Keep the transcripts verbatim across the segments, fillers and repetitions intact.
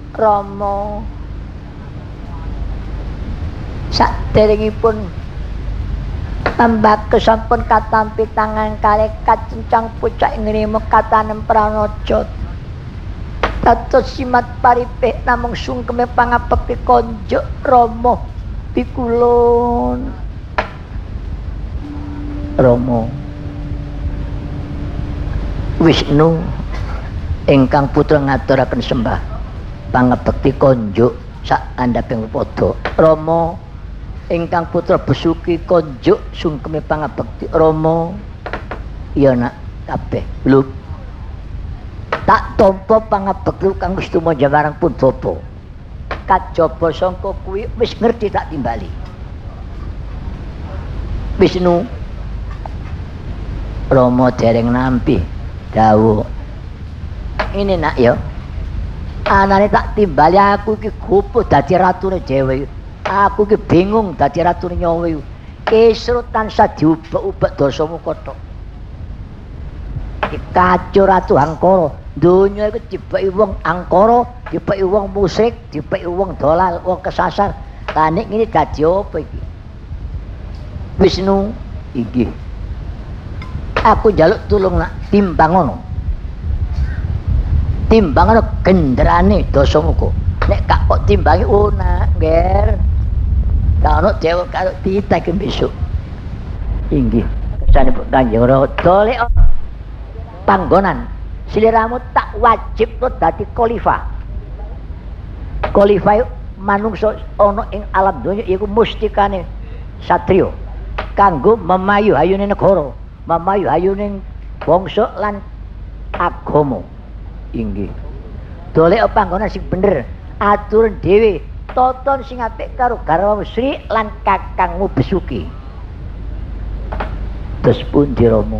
Rama saderengipun ambak sampun katampi tangan kalih kacencang pucak ngrimo katanem pranaja dados simat paripih namung sungkeme pangapekti konjuk Rama pikulun Rama Wisnu ingkang putra ngaturaken sembah pangabekti konjuk sak andhaping pada Rama ingkang putra Besuki konjuk sungkeme pangabekti Rama ya nak kabeh lho tak tampa pangabekti kang wis tumanja marang Pandhawa kajaba sangka kuwi wis ngerti tak timbali Wisnu Rama dereng nampi dawuh ini nak ya anane tak timbali aku iki gopoh dadi ratune dhewe aku iki bingung dadi ratune nyawa kesro tansah diubek-ubek dosamu kothok iki kacau ratu angkara donya iku dibeki wong angkara dibeki wong musyrik dibeki wong dolal wong kesasar lah nek ngene dadi apa iki Wisnu iki aku njaluk tulung nak timbang ngono timbang ngono gendrane dosamu kok nek gak kok timbangi oh nak nger kalau dewa kalau ditek besok inggih kesanipun Kanjeng Rama dolek panggonan siliramu tak wajib to dadi khalifah khalifah manungsa ana ing alam donya iku mustikane satriya kanggo memayu ayune negara mamayu ayuning bangsa lan agama inggih dolek panggonan sing bener aturan dhewe toton sing apik karo garwa Sri lan kakangmu Besuki terus pundi Rama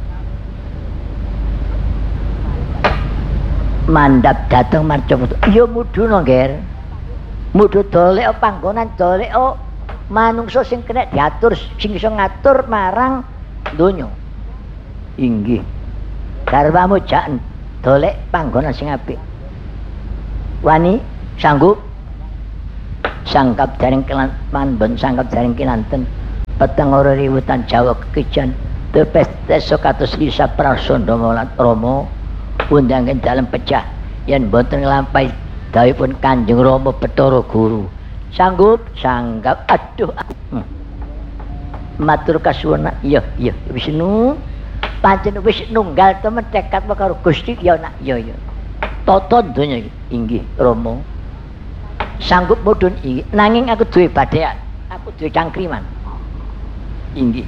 mandhap dhateng Marcapada ya mudhuna nger mudhu dolek panggonan dolek manungsa sing kena diatur sing iso ngatur marang donya inggih garwamu jak dolek panggonan sing apik wani sanggup sangkap jaring kelantan ben sangkap jaring kinanten peteng ora riwutan Jawa kekijan tepes desa kados lisa prasanda molat Rama undangken dalem pecah yen boten nglampahi dawuhipun Kanjeng Rama Bathara Guru sanggup sanggap aduh hmm. matur kasuwun iya iya Wisnu pancen wis nunggal temen tekad karo Gusti ya nak ya ya tata donya inggih Rama sanggup mudhun iki nanging aku duwe badhean aku duwe cangkriman inggih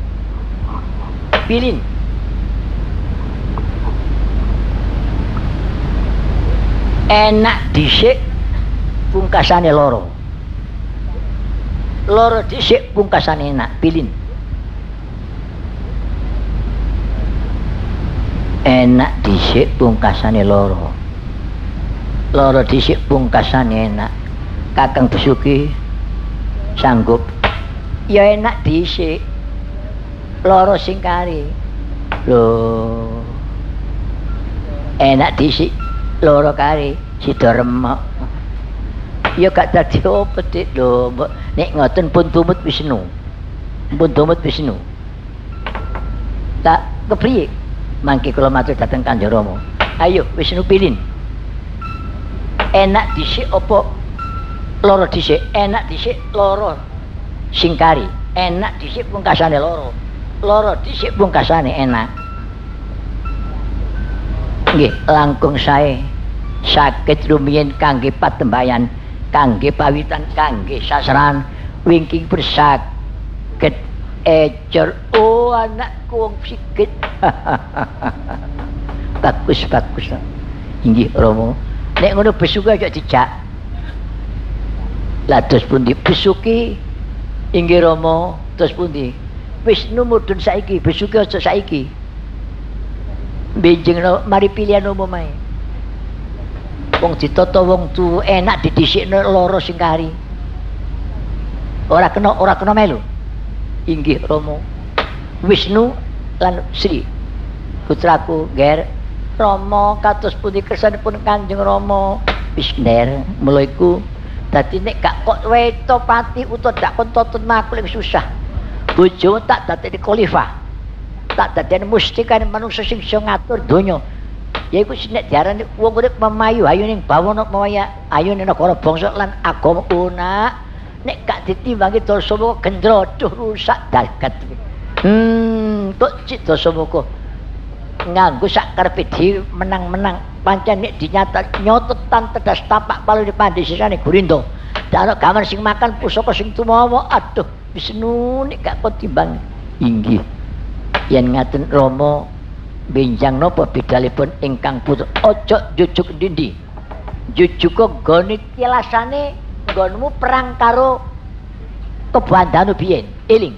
pilin enak dhisik pungkasane loro loro dhisik pungkasane enak pilin enak dhisik pungkasane loro loro dhisik pungkasane enak Kakang Besuki sanggup ya enak dhisik loro sing kari lho enak dhisik loro kari sida remek ya gak dadi apa dik lho nek ngoten pun tumut Wisnu pun tumut Wisnu tak kepriye mangke kula matur dhateng Kanjeng Rama ayo Wisnu pilin enak dhisik apa loro dhisik enak dhisik loro singkari enak dhisik pungkasane loro loro dhisik pungkasane enak nggih langkung sae saged rumiyin kangge patembayan kangge pawitan kangge sasran wingking bersaged ecer oh anakku wong sikit bagus bagus inggih Rama nek ngono Besuki aja dijak lah terus pundi Besuki inggih Rama terus pundi Wisnu mudhun saiki Besuki aja saiki benjingno mari pilihan umum ae wong ditata wong tuwa enak didhisikno loro sing kari ora kena ora kena melu inggih Rama Wisnu lan Sri putraku ger Rama kados pundi kersanipun Kanjeng Rama wis nder mula iku dadi nek gak kok weto pati utawa dak kon totot makul susah bojo tak dadekne khalifah tak dadekne mustika manungsa sing iso ngatur donya yaiku nek diarani wong urip memayu ayu ning bawana maya ayu ning negara bangsa lan agama una nek gak ditimbangi dosa moko gendro duh rusak dagat hmm kok cik dosa moko nganggo sak karepe dhewe menang-menang pancen nek dinyata nyotetan tedas tapak palu di pandhesane Gurindo dan gaman sing makan pusaka sing tumawa aduh Wisnu nek gak ketimbang inggih yen ngaten Rama benjang napa bedalipun ingkang putra aja jujuk ndi jujuga gone kilasane nggonmu perang karo Kebandanu biyen eling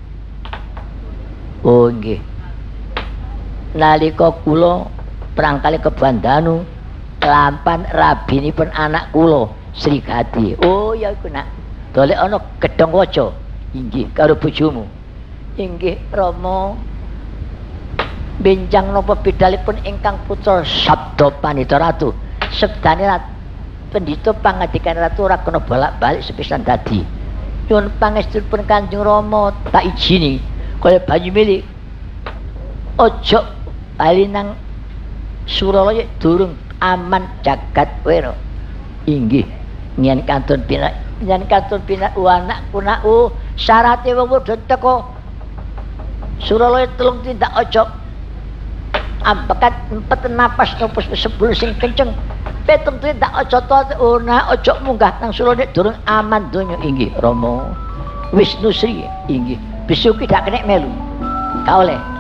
oh nggih nalika kula perang kali Kebandanu lampan rabinipun anak kula Sri Gati oh ya iku nak golek ana gedhong waja inggih karo bojomu inggih Rama benjang napa bedalipun ingkang putra sabda Pandhita Ratu sebdane Pandhita pangadikan Ratu ora kena bolak-balik sepisan dadi nyuwun pangestunipun Kanjeng Rama tak ijini kaya banyu milik ojo bali nang Suralaya durung aman jagat wira inggih nyen kantun pinak nyen kantun pinak anakku nak oh syarate wong padha teka Suralaya telung tindak ojo ambekat empet napas nopos sepuluh sing kenceng petung tindak ojo to ona ojo munggah nang Suralaya durung aman donya inggih Rama Wisnu Sri inggih besuki dak kenek melu kaoleh